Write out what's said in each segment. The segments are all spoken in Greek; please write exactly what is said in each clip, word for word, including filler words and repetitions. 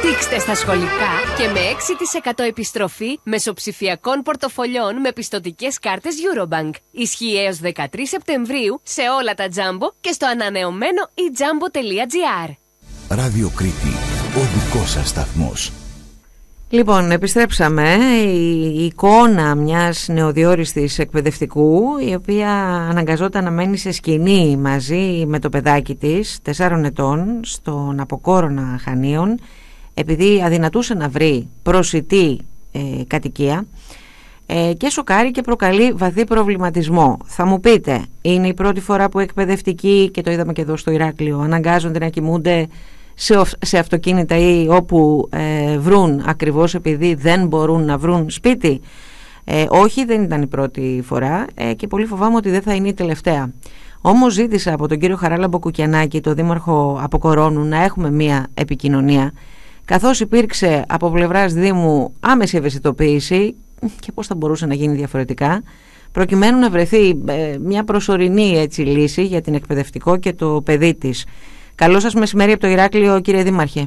Δείξτε στα σχολικά και με έξι τοις εκατό επιστροφή μεσοψηφιακών πορτοφολιών με πιστωτικές κάρτες Eurobank. Ισχύει έως δεκατρείς Σεπτεμβρίου σε όλα τα Jumbo και στο ανανεωμένο e jumbo τελεία gr. Ράδιο Κρήτη, ο δικός σας σταθμός. Λοιπόν, επιστρέψαμε. Η εικόνα μιας νεοδιόριστης εκπαιδευτικού, η οποία αναγκαζόταν να μένει σε σκηνή μαζί με το παιδάκι της, τεσσάρων ετών, στον Αποκόρονα Χανίων, επειδή αδυνατούσε να βρει προσιτή ε, κατοικία, ε, και σοκάρει και προκαλεί βαθύ προβληματισμό. Θα μου πείτε, είναι η πρώτη φορά που εκπαιδευτικοί, και το είδαμε και εδώ στο Ηράκλειο, αναγκάζονται να κοιμούνται σε, σε αυτοκίνητα ή όπου ε, βρουν, ακριβώς επειδή δεν μπορούν να βρουν σπίτι? Ε, όχι, δεν ήταν η πρώτη φορά ε, και πολύ φοβάμαι ότι δεν θα είναι η τελευταία. Όμως ζήτησα από τον κύριο Χαράλαμπο Κουκιανάκη, το δήμαρχο Αποκορώνου, να έχουμε μία επικοινωνία, καθώς υπήρξε από πλευράς Δήμου άμεση ευαισθητοποίηση και πώς θα μπορούσε να γίνει διαφορετικά, προκειμένου να βρεθεί ε, μια προσωρινή έτσι, λύση για την εκπαιδευτικό και το παιδί της. Καλό σας μεσημέρι από το Ηράκλειο, κύριε Δήμαρχε.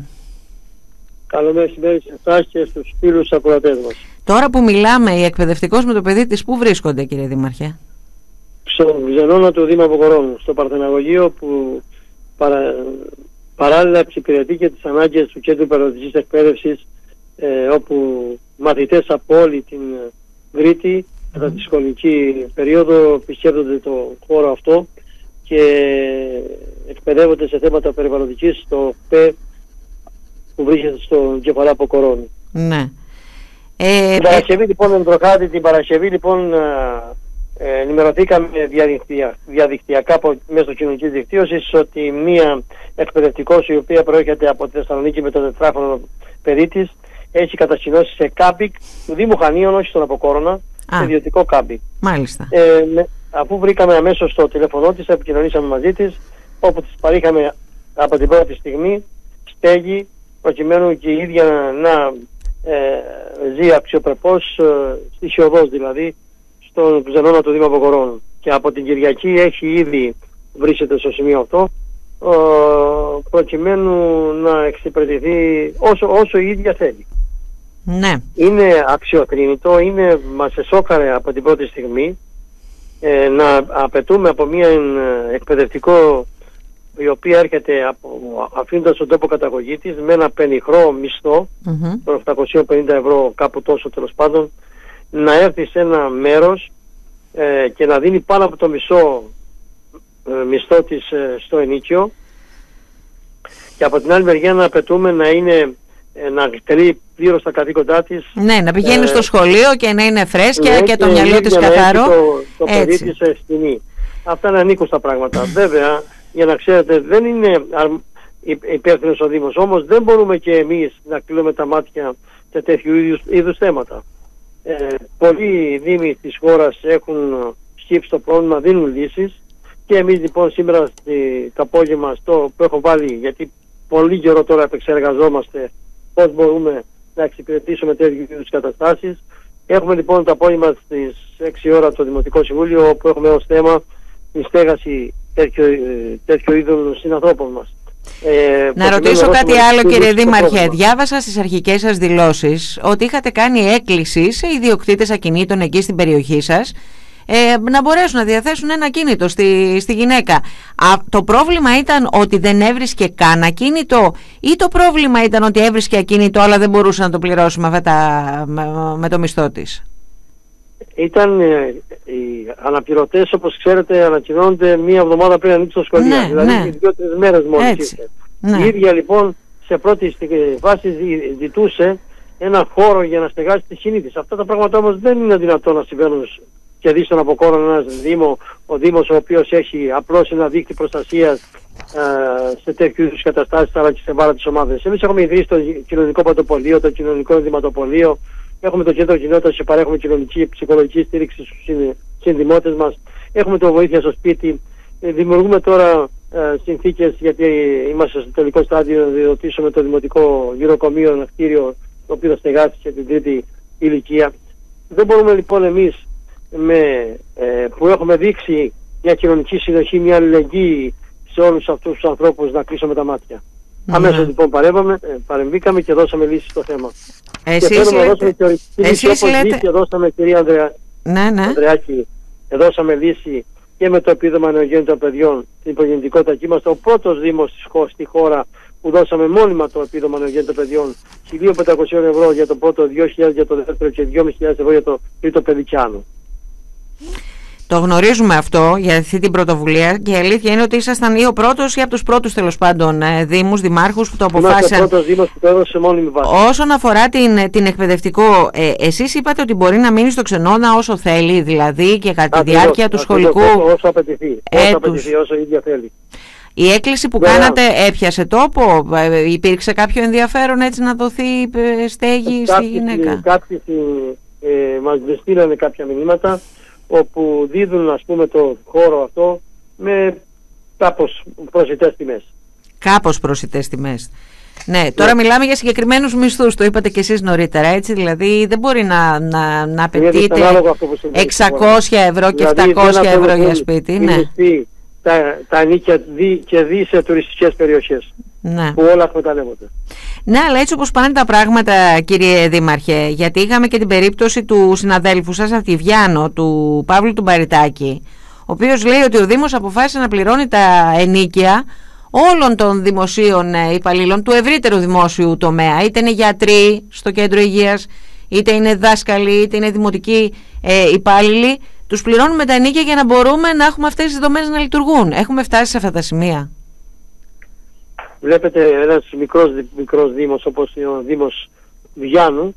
Καλό μεσημέρι σε εσάς και στους φίλους ακροατές μας. Τώρα που μιλάμε, η εκπαιδευτικός με το παιδί της πού βρίσκονται, κύριε Δήμαρχε? Στο Ξενώνα του Δήμου Αποκορώνου, στο Παρθεναγωγείο, που παρα, παράλληλα εξυπηρετεί και τις ανάγκες του Κέντρου Περιοδικής Εκπαίδευσης, ε, όπου μαθητές από όλη την Κρήτη mm. κατά τη σχολική περίοδο επισκέπτονται το χώρο αυτό και εκπαιδεύονται σε θέματα περιβαλλοντικής στο ΠΕ που βρίσκεται στο Κεφαλά Αποκορώνου. Ναι. Ε, την Παρασκευή ε... λοιπόν, Ενδροχάτη, την Παρασκευή λοιπόν ε, ενημερωθήκαμε διαδικτυα, διαδικτυακά από, μέσω κοινωνικής δικτύωσης ότι μία εκπαιδευτικός, η οποία προέρχεται από τη Θεσσαλονίκη με το τετράχρονο παιδί της, έχει κατασκηνώσει σε κάμπικ του Δήμου Χανίων, όχι στον Αποκόρονα, σε ιδιωτικό κάμπικ. Μάλιστα. Ε, με, αφού βρήκαμε αμέσως το τηλέφωνό της, επικοινωνήσαμε μαζί της, όπου της παρήχαμε από την πρώτη στιγμή στέγη, προκειμένου και η ίδια να ε, ζει αξιοπρεπώς, ε, στοιχειοδός δηλαδή, στον Ξενώνα του Δήμου Αποκορώνου. Και από την Κυριακή έχει ήδη βρίσκεται στο σημείο αυτό, ε, προκειμένου να εξυπηρετηθεί όσο, όσο η ίδια θέλει. Ναι. Είναι αξιοκρίνητο, είναι, μας εσώκαρε από την πρώτη στιγμή ε, να απαιτούμε από μια εκπαιδευτικό, η οποία έρχεται από, αφήνοντας τον τόπο καταγωγή της, με ένα πενιχρό μισθό mm-hmm. των επτακόσια πενήντα ευρώ, κάπου τόσο τέλος πάντων, να έρθει σε ένα μέρος ε, και να δίνει πάνω από το μισό ε, μισθό της ε, στο ενίκιο, και από την άλλη μεριά να απαιτούμε να είναι ε, να εκτελεί πλήρως τα καθήκοντά της. Ναι, να πηγαίνει ε, στο σχολείο και να είναι φρέσκια ναι, και, και το μυαλό της καθαρό. Το, το παιδί της σε σκηνή. Αυτά είναι ανήκουστα πράγματα. Βέβαια, για να ξέρετε, δεν είναι υπεύθυνος ο Δήμος, όμως δεν μπορούμε και εμείς να κλείνουμε τα μάτια σε τέτοιου είδους, είδους θέματα. Ε, πολλοί δήμοι της χώρας έχουν σκύψει το πρόβλημα, δίνουν λύσεις, και εμείς λοιπόν σήμερα στη, το απόγευμα στο που έχω βάλει, γιατί πολύ καιρό τώρα επεξεργαζόμαστε πώς μπορούμε να εξυπηρετήσουμε τέτοιου είδους καταστάσεις. Έχουμε λοιπόν το απόγευμα στις έξι ώρα το Δημοτικό Συμβούλιο, όπου έχουμε ως θέμα η στέγαση τέτοιο, τέτοιο είδους συνανθρώπων μας. Ε, να ρωτήσω κάτι άλλο, κύριε Δήμαρχε. Διάβασα στις αρχικές σας δηλώσεις ότι είχατε κάνει έκκληση σε ιδιοκτήτες ακινήτων εκεί στην περιοχή σας ε, να μπορέσουν να διαθέσουν ένα ακίνητο στη, στη γυναίκα. Α, το πρόβλημα ήταν ότι δεν έβρισκε καν ακίνητο, ή το πρόβλημα ήταν ότι έβρισκε ακίνητο αλλά δεν μπορούσε να το πληρώσει με, τα, με, με το μισθό της? Ήταν ε, οι αναπληρωτές, όπως ξέρετε, ανακοινώνονται μία εβδομάδα πριν ανοίξει το σχολείο. Ναι, δηλαδή ναι. δύο-τρεις μέρες μόλις ήρθε. Ναι. Η ίδια λοιπόν σε πρώτη φάση ζητούσε ένα χώρο για να στεγάσει τη σκηνή της. Αυτά τα πράγματα όμως δεν είναι δυνατόν να συμβαίνουν και δει στον Αποκόρονα ένας Δήμο, ο Δήμος ο οποίος έχει απλώς ένα δίκτυο προστασίας ε, σε τέτοιου είδους καταστάσεις, αλλά και σε ευάλωτες ομάδες. Εμείς έχουμε ιδρύσει το κοινωνικό παντοπολείο, το κοινωνικό ενδυματοπολείο, έχουμε το κέντρο κοινότητας και παρέχουμε κοινωνική και ψυχολογική στήριξη στους συνδημότες μας, έχουμε το βοήθεια στο σπίτι, ε, δημιουργούμε τώρα ε, συνθήκες, γιατί είμαστε στο τελικό στάδιο να διοδοτήσουμε το δημοτικό γυροκομείο, ένα κτίριο το οποίο θα στεγάσει την τρίτη ηλικία. Δεν μπορούμε λοιπόν εμείς με, ε, που έχουμε δείξει μια κοινωνική συνοχή, μια αλληλεγγύη σε όλους αυτούς τους ανθρώπους, να κλείσουμε τα μάτια. Αμέσως mm. λοιπόν παρέμβαμε, παρεμβήκαμε και δώσαμε λύση στο θέμα. Εσείς και θέλουμε λέτε... να δώσουμε και οριστική λύση, όπως λέτε... λύση δώσαμε, κυρία Ανδρεα... ναι, ναι. Ανδρεάκη, δώσαμε λύση και με το επίδομα νεογέννητων παιδιών, την υπογεννητικότητα, και είμαστε ο πρώτος δήμος στη χώρα που δώσαμε μόνιμα το επίδομα νεογέννητων παιδιών, χίλια πεντακόσια ευρώ για το πρώτο, δύο χιλιάδες για το δεύτερο και δύο χιλιάδες πεντακόσια ευρώ για το τρίτο παιδί κι άνω. Το γνωρίζουμε αυτό για αυτή την πρωτοβουλία και η αλήθεια είναι ότι ήσασταν ή ο πρώτος ή από τους πρώτους τέλος πάντων δήμους, δημάρχους που το αποφάσισαν. Είμαστε ο πρώτος δήμος που το έδωσε μόνιμη βάση. Όσον αφορά την, την εκπαιδευτικό, ε, εσείς είπατε ότι μπορεί να μείνει στο Ξενώνα όσο θέλει, δηλαδή και κατά τη διάρκεια του σχολικού όσο, όσο απαιτηθεί, όσο απαιτηθεί, όσο η ίδια θέλει. Η έκκληση που Βέβαια. κάνατε έπιασε τόπο, ε, υπήρξε κάποιο ενδιαφέρον έτσι να δοθεί ε, στέγη ε, στη γυναίκα? Κάποιοι ε, μας στείλανε κάποια μηνύματα όπου δίδουν, ας πούμε, το χώρο αυτό με κάπως προσιτές τιμές. Κάπως προσιτές τιμές. Ναι, τώρα yeah. μιλάμε για συγκεκριμένους μισθούς, το είπατε και εσείς νωρίτερα, έτσι, δηλαδή δεν μπορεί να, να, να απαιτείται εξακόσια ευρώ και δηλαδή, επτακόσια ευρώ για σπίτι. Ναι. Μισθή, τα, τα νίκια δι, και δι σε τουριστικές περιοχές, ναι. που όλα εκμεταλλεύονται. Ναι, αλλά έτσι όπως πάνε τα πράγματα, κύριε Δήμαρχε, γιατί είχαμε και την περίπτωση του συναδέλφου σας από τη Βιάνο, του Παύλου του Μπαριτάκη, ο οποίος λέει ότι ο Δήμος αποφάσισε να πληρώνει τα ενοίκια όλων των δημοσίων υπαλλήλων του ευρύτερου δημόσιου τομέα, είτε είναι γιατροί στο κέντρο υγείας, είτε είναι δάσκαλοι, είτε είναι δημοτικοί ε, υπάλληλοι. Τους πληρώνουμε τα ενοίκια για να μπορούμε να έχουμε αυτές τις δομές να λειτουργούν. Έχουμε φτάσει σε αυτά τα σημεία. Βλέπετε, ένας μικρός, μικρός δήμος όπως είναι ο Δήμος Βιάνου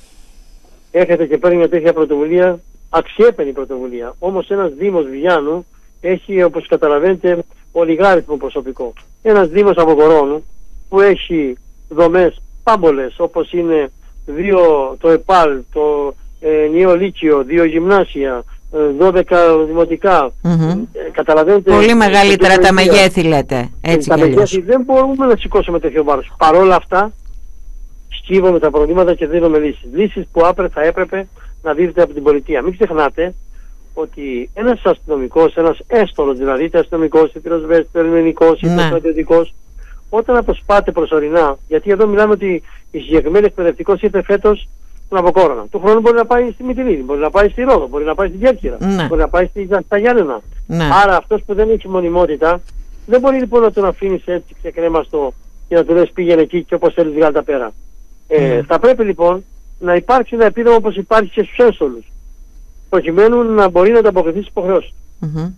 έρχεται και παίρνει μια τέτοια πρωτοβουλία, αξιέπαινη πρωτοβουλία. Όμως ένας Δήμος Βιάνου έχει, όπως καταλαβαίνετε, ολιγάριθμο προσωπικό. Ένας Δήμος Αποκορώνου που έχει δομές πάμπολες όπως είναι δύο, το ΕΠΑΛ, το ενιαίο λύκειο, δύο γυμνάσια, δώδεκα δημοτικά. Mm-hmm. Ε, καταλαβαίνετε. Πολύ μεγαλύτερα τα μεγέθη, λέτε. Έτσι τα μεγέθη δεν μπορούμε να σηκώσουμε τέτοιο βάρος. Παρ' όλα αυτά, σκύβουμε τα προβλήματα και δίνουμε λύσεις. Λύσεις που άπρε, θα έπρεπε να δίδεται από την πολιτεία. Μην ξεχνάτε ότι ένας αστυνομικός, ένας έστωρος δηλαδή, είτε αστυνομικός, είτε πυροσβέστης, είτε ελληνικός, είτε στρατιωτικός, όταν αποσπάται προσωρινά, γιατί εδώ μιλάμε ότι η συγκεκριμένη εκπαιδευτικός ήρθε φέτος στον Αποκόρονα. Του χρόνου μπορεί να πάει στη Μυτιλήνη, μπορεί να πάει στη Ρόδο, μπορεί να πάει στη Κέρκυρα, ναι. μπορεί να πάει στη, στα Γιάννενα. Ναι. Άρα αυτός που δεν έχει μονιμότητα, δεν μπορεί λοιπόν να τον αφήνεις έτσι ξεκρέμαστο και να του λες πήγαινε εκεί και όπως θέλεις βγάλει τα πέρα. Ε, mm. Θα πρέπει λοιπόν να υπάρξει ένα επίδομα όπως υπάρχει και στους έστολους, προκειμένου να μπορεί να ανταποκριθεί στις υποχρεώσεις. Mm-hmm.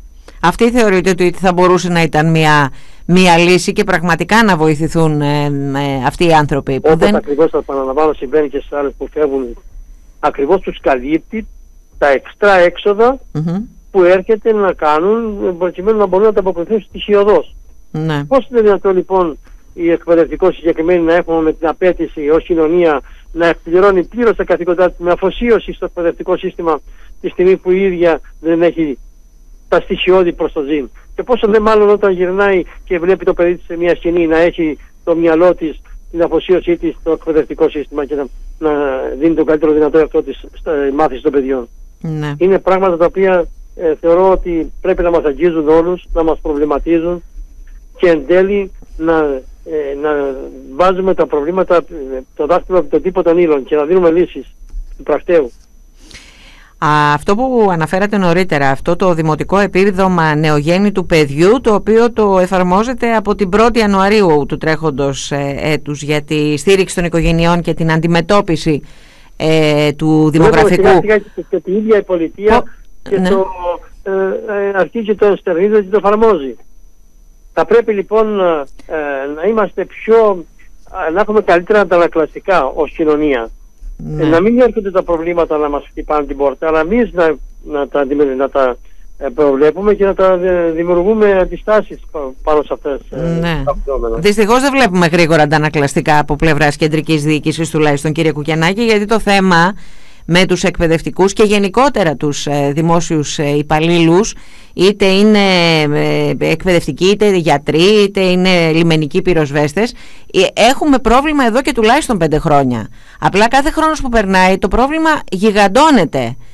Αυτή θεωρείτε ότι θα μπορούσε να ήταν μια, μια λύση και πραγματικά να βοηθηθούν ε, ε, αυτοί οι άνθρωποι που όπως δεν... ακριβώς θα παραλαμβάνω συμβαίνει και στις άλλες που φεύγουν, ακριβώς τους καλύπτει τα εξτρά έξοδα mm-hmm. που έρχεται να κάνουν προκειμένου να μπορούν να ανταποκριθούν στοιχειοδός. Ναι. Πώς είναι δυνατόν λοιπόν η εκπαιδευτικό συγκεκριμένη να έχουμε με την απέτηση ως κοινωνία να εκπληρώνει πλήρως τα καθήκοντά της με αφοσίωση στο εκπαιδευτικό σύστημα τη στιγμή που η ίδια δεν έχει τα στοιχειώδη προς το ζήν. Και πόσο δε μάλλον όταν γυρνάει και βλέπει το παιδί της σε μια σκηνή να έχει το μυαλό της, την αφοσίωσή της στο εκπαιδευτικό σύστημα και να, να δίνει το καλύτερο δυνατό εαυτό της στα μάθηση των παιδιών. Ναι. Είναι πράγματα τα οποία ε, θεωρώ ότι πρέπει να μας αγγίζουν όλους, να μας προβληματίζουν και εν τέλει να, ε, να βάζουμε τα προβλήματα, το δάχτυλο από τον τύπο των ύλων και να δίνουμε λύσεις του πρακτέου. Αυτό που αναφέρατε νωρίτερα, αυτό το δημοτικό επίδομα νεογέννητου παιδιού, το οποίο το εφαρμόζεται από την πρώτη Ιανουαρίου του τρέχοντος έτους για τη στήριξη των οικογενειών και την αντιμετώπιση ε, του δημογραφικού. Σιγά και, και την ίδια η πολιτεία Πο... και ναι. το ε, ε, αρχίζει το εστερνίζει και το εφαρμόζει. Θα πρέπει λοιπόν ε, να είμαστε πιο, να έχουμε καλύτερα αντανακλαστικά ως κοινωνία. Ναι. Ε, να μην έρχονται τα προβλήματα να μας χτυπάνε την πόρτα, αλλά εμείς να, να τα, να τα ε, προβλέπουμε και να τα δημιουργούμε αντιστάσεις πάνω σε αυτές ναι. τα φαινόμενα. Δυστυχώς δεν βλέπουμε γρήγορα αντανακλαστικά από πλευράς κεντρικής διοίκησης τουλάχιστον, κύριε Κουκιανάκη, γιατί το θέμα με τους εκπαιδευτικούς και γενικότερα τους ε, δημόσιους ε, υπαλλήλους, είτε είναι ε, εκπαιδευτικοί, είτε γιατροί, είτε είναι λιμενικοί πυροσβέστες, ε, έχουμε πρόβλημα εδώ και τουλάχιστον πέντε χρόνια. Απλά κάθε χρόνος που περνάει το πρόβλημα γιγαντώνεται.